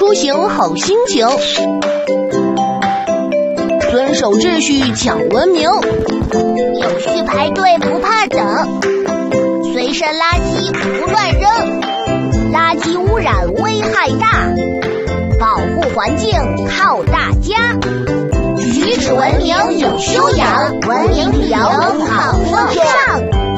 出行好心情，遵守秩序讲文明， 有序排队不怕等，随身垃圾不乱扔，垃圾污染危害大，保护环境靠大家，举止文明有修